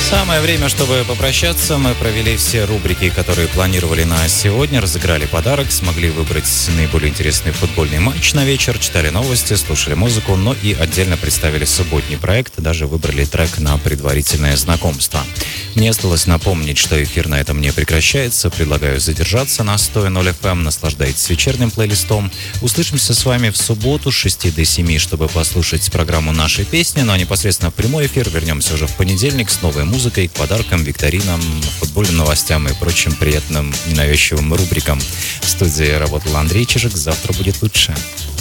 Самое время, чтобы попрощаться. Мы провели все рубрики, которые планировали на сегодня, разыграли подарок, смогли выбрать наиболее интересный футбольный матч на вечер, читали новости, слушали музыку, но и отдельно представили субботний проект, даже выбрали трек на предварительное знакомство. Мне осталось напомнить, что эфир на этом не прекращается. Предлагаю задержаться на 100.0 FM, наслаждайтесь вечерним плейлистом. Услышимся с вами в субботу с 6 до 7, чтобы послушать программу «Наши песни», ну а непосредственно в прямой эфир вернемся уже в понедельник с новой музыкой, подаркам, викторинам, футбольным новостям и прочим приятным, ненавязчивым рубрикам. В студии работал Андрей Чижик. Завтра будет лучше.